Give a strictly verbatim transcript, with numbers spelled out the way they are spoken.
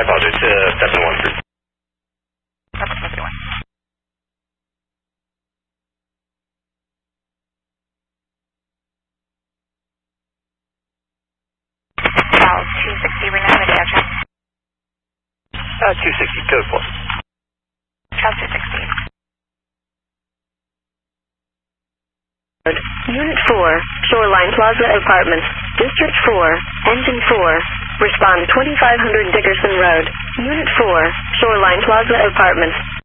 apologize. Uh, seven one three. seven one. Cal two sixty, renew air check. Uh, two sixty, code four. Cal two sixty. Unit four, Shoreline Plaza Apartments, District four, Engine four, respond twenty-five hundred Dickerson Road. Unit four, Shoreline Plaza Apartments,